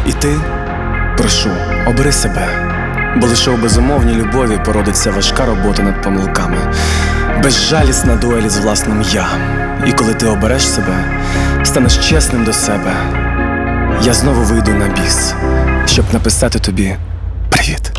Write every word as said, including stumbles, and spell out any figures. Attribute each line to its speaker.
Speaker 1: І ти, прошу, обери себе, бо лише у безумовній любові породиться важка робота над помилками, безжалісна дуель з власним я. І коли ти обереш себе, станеш чесним до себе, я знову вийду на біс, щоб написати тобі привіт.